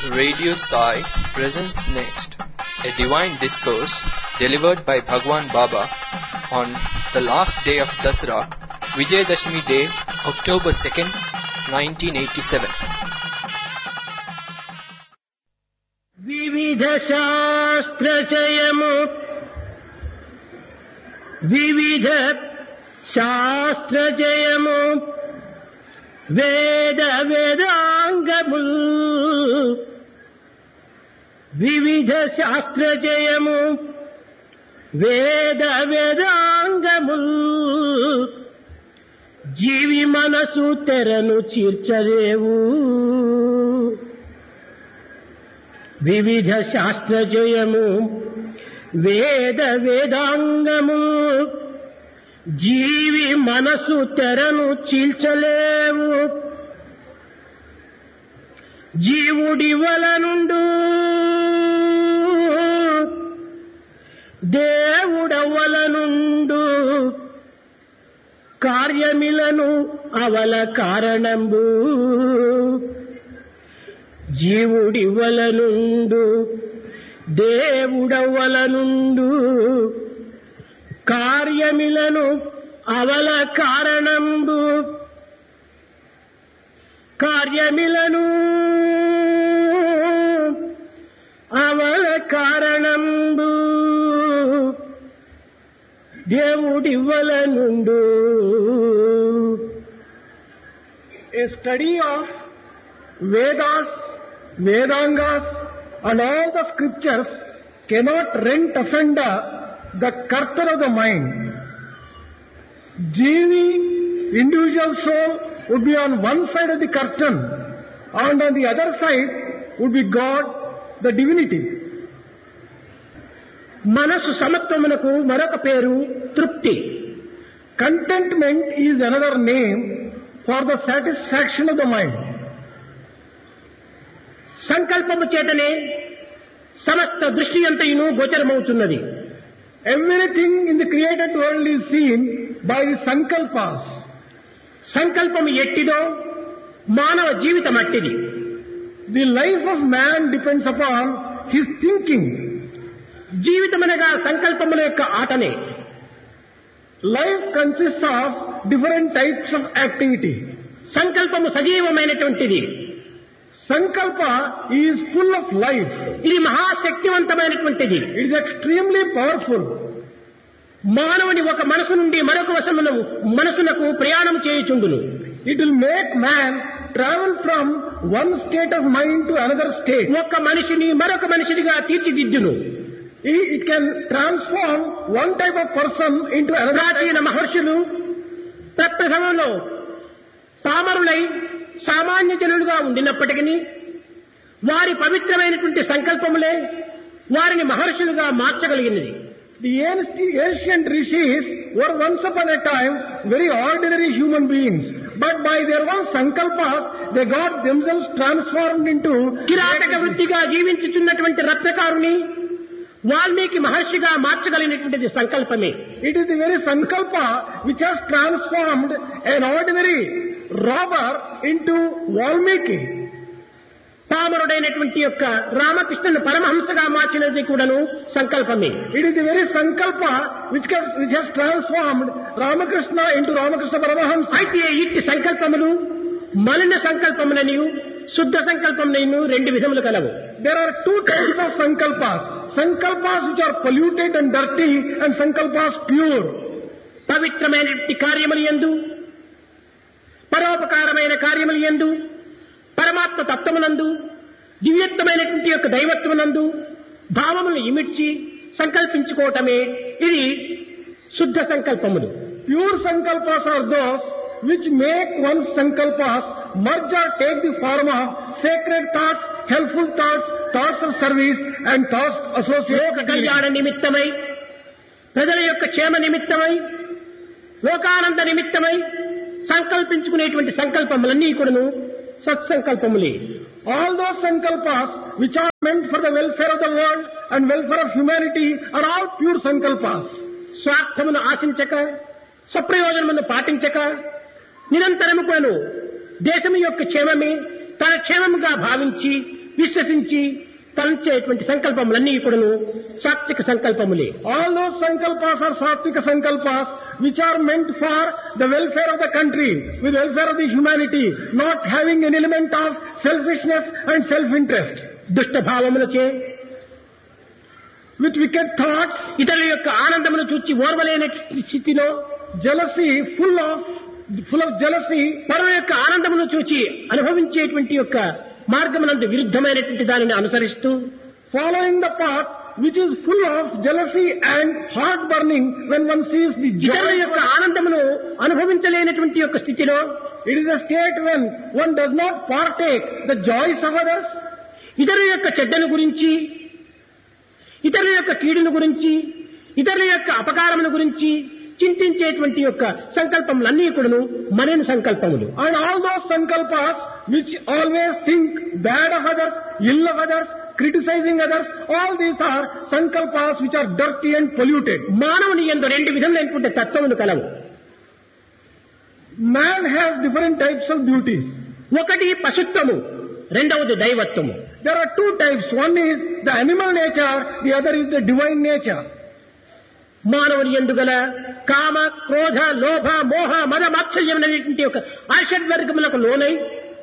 Radio Sai presents next a divine discourse delivered by Bhagwan Baba on the last day of Dasara, Vijayadashmi Day, October 2nd, 1987. వివిధ శాస్త్రచయము వివిధ శాస్త్రచయము వేద వేదాంగముల్ వివిధ శాస్త్రచయము వేద వేదాంగముల్ జీవి మనసు తెరను చీర్చలేవు వివిధ శాస్త్రజయము వేద వేదాంగము జీవి మనసు తెరను చీల్చలేవు జీవుడి వలనుండు దేవుడవలనుండు కార్యమిలను అవల కారణంబు జీవుడివలనుండు దేవుడవలనుండు కార్యమిలను అవల కారణంబు కార్యమిలను అవల కారణంబు దేవుడివలనుండు. A study of Vedas, Vedangas and all the scriptures cannot rent asunder the Karta of the mind. Jivi, individual soul, would be on one side of the curtain and on the other side would be God, the divinity. మనసు సమత్వమునకు మరొక పేరు తృప్తి. Contentment is another name for the satisfaction of the mind. సంకల్పము చేతనే సమస్త దృష్టి అంతయును గోచరమవుతున్నది. Everything in the created world is seen by sankalpas. సంకల్పము ఎట్టిదో మానవ జీవితం అట్టిది. The life of man depends upon his thinking. జీవితమనగా సంకల్పముల యొక్క ఆటనే. Life consists of different types of activity. సంకల్పము సజీవమైనటువంటిది. Sankalpa is full of life. ఇది మహాశక్తివంతమైనటువంటిది. It is extremely powerful. మానవుని ఒక మనసు నుండి మరొక మనసునకు ప్రయాణం చేయుచుండును. It will make man travel from one state of mind to another state. ఒక మనిషిని మరొక మనిషినిగా తీర్చిదిద్దును. It can transform one type of person into another. ప్రాచీన మహర్షులు ప్రప్రథమంలో పామరులై సామాన్య జనులుగా ఉండినప్పటికీ వారి పవిత్రమైనటువంటి సంకల్పములే వారిని మహర్షులుగా మార్చగలిగినది. The ancient rishis were once upon a time very ordinary human beings, but by their own sankalpas they got themselves transformed into కిరాతక వృత్తిగా జీవించుచున్నటువంటి రత్నకారుని వాల్మీకి మహర్షిగా మార్చగలిగినటువంటిది సంకల్పమే. It is the very sankalpa which has transformed an ordinary robber into Valmiki. పామరుడైనటువంటి యొక్క రామకృష్ణుని పరమహంసగా మార్చినది కూడాను సంకల్పమే. It is the very sankalpa which has transformed Ramakrishna into Ramakrishna Paramahamsa. అయితే ఇట్టి సంకల్పములు మలిన సంకల్పములను శుద్ధ సంకల్పములను రెండు విధములు కలవు. There are two types of sankalpas. Sankalpas which are polluted and dirty and sankalpas pure. పవిత్రమైనటువంటి కార్యములు యందు పరోపకారమైన కార్యములు యందు పరమాత్మ తత్వమునందు దివ్యత్వమైనటువంటి యొక్క దైవత్వమునందు భావములను ఇమిడ్చి సంకల్పించుకోవటమే ఇది శుద్ధ సంకల్పములు. Pure sankalpas are those which make one's sankalpas merge or take the form of sacred thoughts, helpful thoughts, thoughts of service and thoughts associated లోక కళ్యాణ నిమిత్తమై ప్రజల యొక్క క్షేమ నిమిత్తమై లోకానంద నిమిత్తమై సంకల్పించుకునేటువంటి సంకల్పములన్నీ కూడాను సత్సంకల్పములే. All those sankalpas which are meant for the welfare of the world and welfare of humanity are all pure sankalpas. స్వార్థమును ఆశించక స్వప్రయోజనమును పాటించక నిరంతరము కూడాను దేశము యొక్క క్షేమమే తన క్షేమముగా భావించి విశ్వసించి తలంచేటువంటి సంకల్పములన్నీ కూడాను సాత్విక సంకల్పములే. All those sankalpas are satvika sankalpas which are meant for the welfare of the country, with welfare of the humanity, not having an element of selfishness and self-interest. దుష్ట భావములచే With wicked thoughts, ఇతరుల యొక్క ఆనందమును చూచి ఓర్వలేని స్థితిలో jealousy, full of jealousy, పరుల యొక్క ఆనందమును చూచి అనుభవించేటువంటి యొక్క మార్గమునందు విరుద్ధమైనటువంటి దానిని అనుసరిస్తూ following the path which is full of jealousy and heart burning when one sees the ఇతరుల joy. యొక్క ఆనందమును అనుభవించలేనటువంటి యొక్క స్థితిలో It is a state when one does not partake the joys of others. ఇతరుల యొక్క చెడ్డను గురించి, ఇతరుల యొక్క కీడును గురించి, ఇతరుల యొక్క అపకారముల గురించి చింతించేటువంటి యొక్క సంకల్పములన్నీ కూడాను మనైన సంకల్పములు. And all those sankalpas which always think bad of others, ill of others, criticizing others, all these are sankalpas which are dirty and polluted. మానవుని యందు రెండు విధములైనటువంటి తత్వములు కలవు. Man has different types of beauties. ఒకటి పశుత్వము, రెండవది దైవత్వము. There are two types. One is the animal nature, the other is the divine nature. మానవుని యందు గల కామ, క్రోధ, లోభ, మోహ, మద, మాత్సర్యములైనటువంటి యొక్క ఆషడ్వర్గములకు లోనై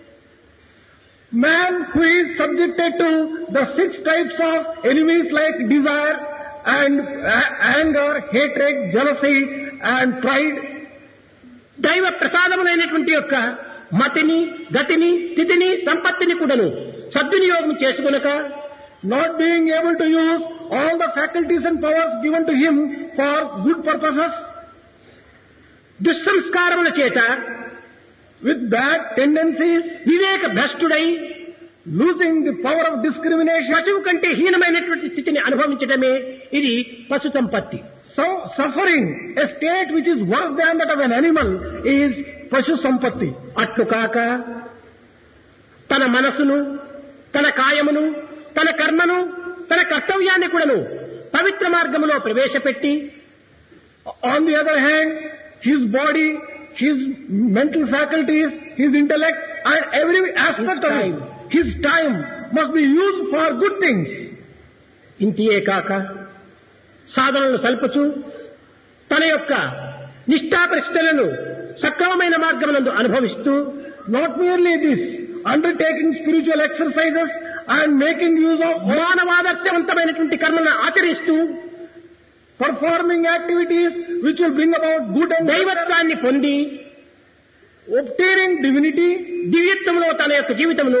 Man who is subjected to the 6 types of enemies like desire and anger, hatred, jealousy and pride. దైవ ప్రసాదములైనటువంటి యొక్క మతిని, గతిని, స్థితిని, సంపత్తిని కూడాను సద్వినియోగం చేసుకొనక, not being able to use all the faculties and powers given to him for good purposes, దుస్సంస్కారముల చేత with bad tendencies, Viveka భ్రష్టుడై losing the power of discrimination, పశువు కంటే హీనమైనటువంటి స్థితిని అనుభవించడమే ఇది పశు సంపత్తి. so suffering a state which is worse than that of an animal is pashu sampatti. అట్లు కాక తన మనసును, తన కాయమును, తన కర్మను, తన కర్తవ్యాన్ని కూడాను పవిత్ర మార్గములో ప్రవేశపెట్టి, On the other hand, his body, his mental faculties, his intellect and every aspect of it, his time must be used for good things. ఇంతియే కాక సాధనలు సల్పచు తన యొక్క నిష్ఠాపరిష్టలను సక్రమమైన మార్గమునందు అనుభవిస్తూ, Not merely this, undertaking spiritual exercises and making use of మానవాదర్శవంతమైనటువంటి కర్మలను ఆచరిస్తూ, performing activities which will bring about good and దైవత్వాన్ని పొంది obtaining divinity, దివ్యత్వంలో తన యొక్క జీవితమును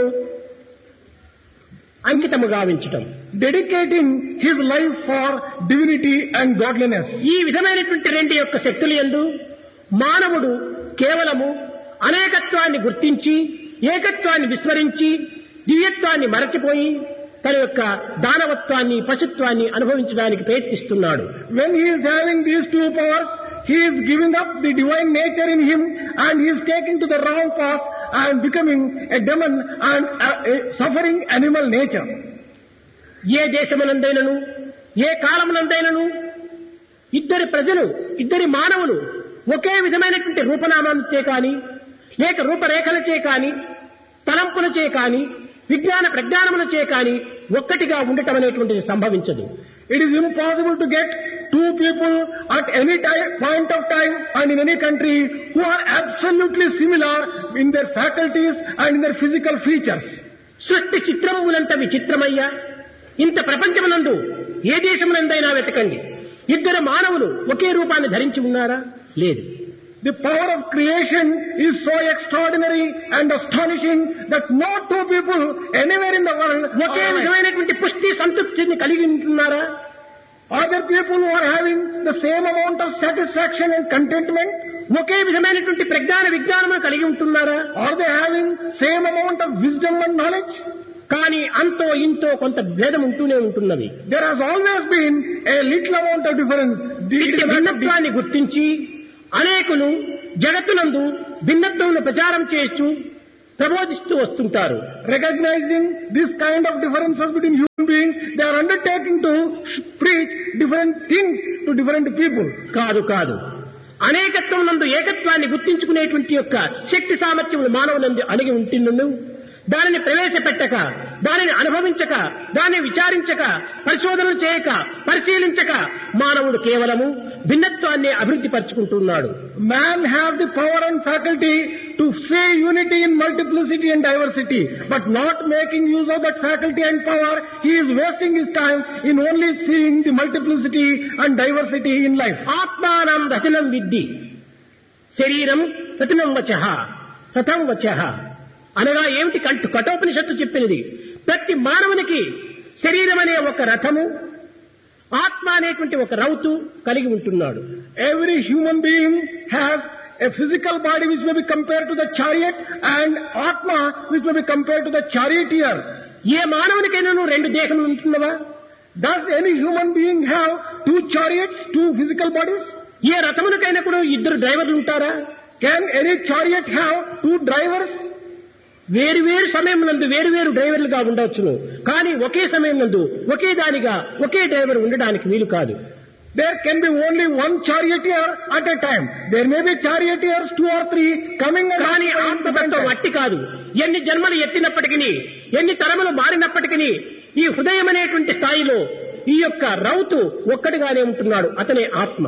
అంకితము గావించటం. dedicating his life for divinity and godliness. ఈ విధమైనటువంటి రెండు యొక్క శక్తుల యందు మానవుడు కేవలము అనేకత్వాన్ని గుర్తించి, ఏకత్వాన్ని విస్మరించి, దివ్యత్వాన్ని మరచిపోయి తన యొక్క దానవత్వాన్ని, పశుత్వాన్ని అనుభవించడానికి ప్రయత్నిస్తున్నాడు. When he is having these two powers, he is giving up the divine nature in him and he is taking to the wrong path and becoming a demon and a suffering animal nature. ఏ దేశమునందైనను, ఏ కాలమునందైనను ఇద్దరి ప్రజలు, ఇద్దరి మానవులు ఒకే విధమైనటువంటి రూపనామాలచే కాని, లేక రూపరేఖలచే కాని, తలంపులచే కాని, విజ్ఞాన ప్రజ్ఞానములచే కాని ఒక్కటిగా ఉండటం అనేటువంటిది సంభవించదు. It is impossible to get two people at any point of time and in any country who are absolutely similar in their faculties and in their physical features. సృష్టి చిత్రములంత విచిత్రమయ్యా, ఇంత ప్రపంచమునందు ఏ దేశమునందైనా వెతకండి, ఇద్దరు మానవులు ఒకే రూపాన్ని ధరించి ఉన్నారా? లేదు. The power of creation is so extraordinary and astonishing that no two people anywhere in the world ఒకే విధమైనటువంటి పుష్టి సంతృప్తిని కలిగి ఉంటున్నారా? Other people who are having the same amount of satisfaction and contentment, ఒకే విధమైనటువంటి ప్రజ్ఞాన విజ్ఞానమును కలిగి ఉంటున్నారా? are they having same amount of wisdom and knowledge? కానీ అంతో ఇంతో కొంత భేదం ఉంటూనే ఉంటున్నది. There has always been a little amount of difference. ఇట్టి భిన్నత్వాన్ని గుర్తించి అనేకులు జగత్తునందు భిన్నత్వమును ప్రచారం చేస్తూ ప్రబోధిస్తూ వస్తుంటారు. Recognizing this kind of differences between human beings, they are undertaking to preach different things to different people. కాదు కాదు, అనేకత్వం నందు ఏకత్వాన్ని గుర్తించుకునేటువంటి యొక్క శక్తి సామర్థ్యములు మానవులందు అణిగి ఉంటున్నను. దానిని ప్రవేశపెట్టక దానిని అనుభవించక, దాన్ని విచారించక, పరిశోధనలు చేయక, పరిశీలించక మానవుడు కేవలము భిన్నత్వాన్ని అభివృద్ధి పరుచుకుంటున్నాడు. Man have the power and faculty to say unity in multiplicity and diversity, but not making use of that faculty and power, he is wasting his time in only seeing the multiplicity and diversity in life. ఆత్మానం రచనం విద్ధి, శరీరం రచనం వచః సతం వచః అనగా ఏమిటి? కఠోపనిషత్తు చెప్పినది. ప్రతి మానవునికి శరీరం అనే ఒక రథము, ఆత్మ అనేటువంటి ఒక రౌతు కలిగి ఉంటున్నాడు. Every human being has a physical body which may be compared to the chariot and Atma which may be compared to the charioteer. ఏ మానవునికైనా రెండు దేహములు ఉంటున్నవా? Does any human being have two chariots, two physical bodies? ఏ రథమునికైనా కూడా ఇద్దరు డ్రైవర్లు ఉంటారా? Can any chariot have two drivers? వేరు వేరు సమయం నందు వేరు వేరు డ్రైవర్లుగా ఉండవచ్చును, కానీ ఒకే సమయం నందు ఒకే దానిగా ఒకే డ్రైవర్ ఉండడానికి వీలు కాదు. There can be only one charioteer at a time. There may be charioteers, 2 or 3 coming and కానీ ఆత్మతత్వం అట్టి కాదు. ఎన్ని జన్మలు ఎత్తినప్పటికీ, ఎన్ని తరములు మారినప్పటికీ ఈ హృదయం అనేటువంటి స్థాయిలో ఈ యొక్క రౌతు ఒక్కడిగానే ఉంటున్నాడు, అతనే ఆత్మ.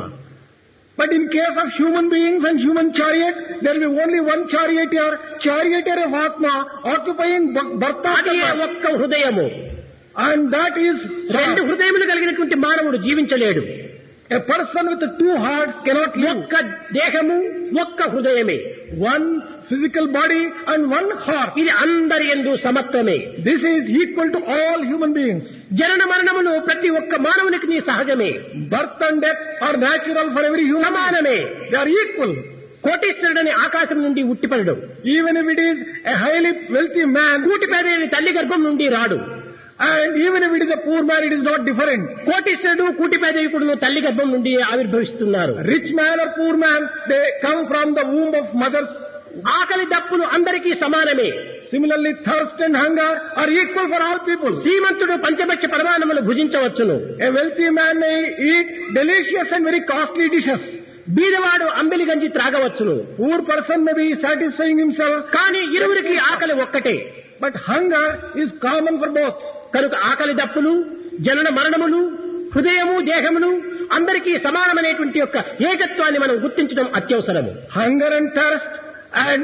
But in case of human beings and human chariot, there will be only one charioteer of Atma occupying Bharta. అది ఒక్క హృదయము. And that is రెండు హృదయములు కలిగినటువంటి మానవుడు జీవించలేడు. A person with 2 hearts cannot live. ఒక్క దేహము, ఒక్క హృదయమే. One physical body and one heart. ఇది అందరి యందు సమత్వమే. This is equal to all human beings. జనన మరణములు ప్రతి ఒక్క మానవునికి సహజమే. Birth and death are natural for every human. సమానమే. They are equal. కోటీశ్వరుడని ఆకాశం నుండి ఉట్టిపడడు. Even if it is a highly wealthy man, కూటిపేదని తల్లి గర్భం నుండి రాడు. and even if it is a poor man, it is not different. కోటీశ్వరుడు కూటిపేదకుడు తల్లి గర్భం నుండి ఆవిర్భవిస్తున్నారు. Rich man or poor man, they come from the womb of mothers. ఆకలి దప్పులు అందరికీ సమానమే. Similarly, thirst and hunger are equal for all people. Srimanthudu పంచభక్ష పరమాన్నములు భుజించవచ్చును. A wealthy man may eat delicious and very costly dishes. బీదవాడు Ambili గంజి త్రాగవచ్చును. Poor person may be satisfying himself. కానీ ఇరువురికి ఆకలి ఒక్కటే. But hunger is common for both. కనుక ఆకలి దప్పులు, జనన మరణములు, హృదయము, దేహములు అందరికీ సమానమైనటువంటి యొక్క ఏకత్వాన్ని మనం గుర్తించడం అత్యవసరము. Hunger and thirst and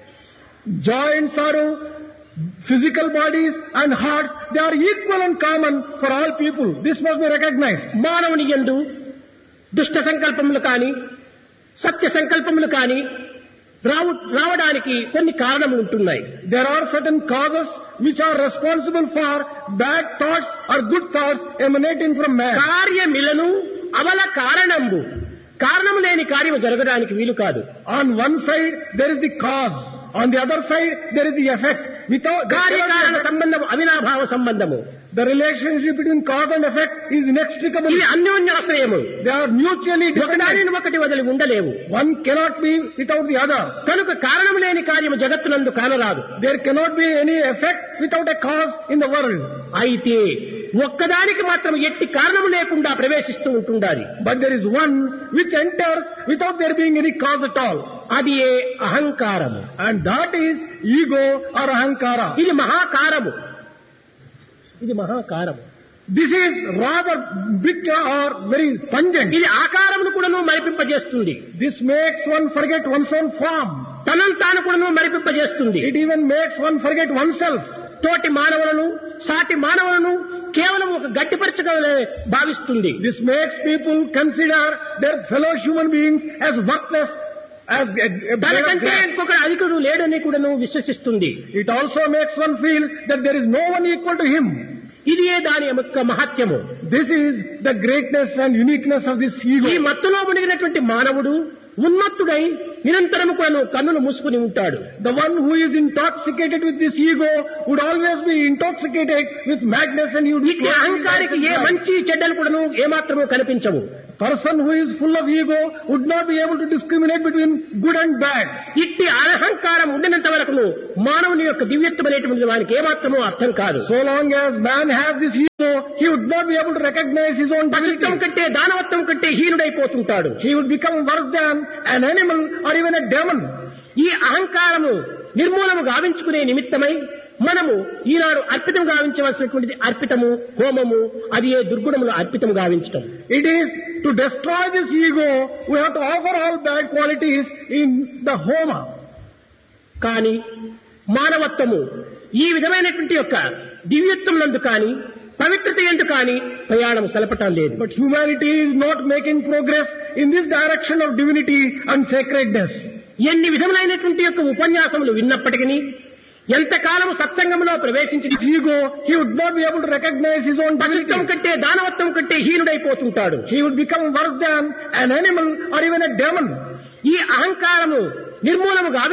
joy and sorrow, physical bodies and hearts, they are equal and common for all people. This must be recognized. మానవుని యందు దుష్ట సంకల్పములు కాని, సత్య సంకల్పములు కాని రావడానికి కొన్ని కారణములు ఉంటున్నాయి. There are certain causes which are responsible for bad thoughts or good thoughts emanating from man. కార్యమిలను అవల కారణంబు, కారణము లేని కార్యము జరగడానికి వీలు కాదు. On one side there is the cause, on the other side there is the effect. Without కార్యకారణ సంబంధము అవినాభావ సంబంధము. The relationship between cause and effect is inextricable. ఇది అన్యోన్యాశ్రయము. They are mutually dependent. ఒకదానిని ఒకటి వదిలి ఉండలేవు. One cannot be without the other. కనుక కారణము లేని కార్యము జగత్తునందు కానరాదు. There cannot be any effect without a cause in the world. అయితే ఒక్కదానికి మాత్రం ఎట్టి కారణము లేకుండా ప్రవేశిస్తూ ఉంటుండాలి. But there is one which enters without there being any cause at all. అది ఏ అహంకారము. And that is ego or ahankara. ఇది మహాకారము. ఇది మహాకారము. This is rather big or very pungent. ఇది ఆకారమును కూడాను మరిపింపజేస్తుంది. This makes one forget one's own form. తనను తాను కూడాను మరిపింపజేస్తుంది. It even makes one forget oneself. తోటి మానవులను, సాటి మానవులను కేవలం ఒక గట్టిపరచగా భావిస్తుంది. This makes people consider their fellow human beings as worthless, as తనకంటే ఇంకొకరు అధికుడు లేడని కూడాను విశ్వసిస్తుంది. It also makes one feel that there is no one equal to him. ఇది దాని యొక్క మహత్యము. This is the greatness and uniqueness of this ego. ఈ మత్తులో మునిగినటువంటి మానవుడు ఉన్మత్తుడై నిరంతరము కూడాను కన్నులు మూసుకుని ఉంటాడు. The one who is intoxicated with this ego would always be intoxicated with madness and ఇట్టి అహంకారికి ఏ మంచి చెడ్డలు కూడాను ఏమాత్రము కనిపించవు. Person who is full of ego would not be able to discriminate between good and bad. ఇట్టి అహంకారం ఉండినంత వరకు మానవుని యొక్క దివ్యత్వమైనటువంటి వానికి ఏమాత్రమూ అర్థం కాదు. So long as man has this ego, he would not be able to recognize his own పవిత్రం కంటే దానవత్వం కంటే హీనుడైపోతుంటాడు. He would become worse than an animal or even a demon. ఈ అహంకారము నిర్మూలము గావించుకునే నిమిత్తమై మనము ఈనాడు అర్పితం గావించవలసినటువంటిది అర్పితము, హోమము, అది ఏ దుర్గుణములు అర్పితం గావించటం. It is to destroy this ego, we have to offer all bad qualities in the homa. కానీ మానవత్వము ఈ విధమైనటువంటి యొక్క దివ్యత్వం నందు కానీ పవిత్రత ఎందు కానీ ప్రయాణం సలపటం లేదు. But humanity is not making progress in this direction of divinity and sacredness. ఎన్ని విధములైనటువంటి యొక్క ఉపన్యాసములు విన్నప్పటికీ ఎంతకాలము సత్సంగంలో ప్రవేశించిన Ego, he would not be able to recognize his own divinity. పశుత్వం కంటే దానవత్వం కంటే హీనుడైపోతుంటాడు. He would become worse than an animal or even a demon. ఈ అహంకారము నిర్మూలము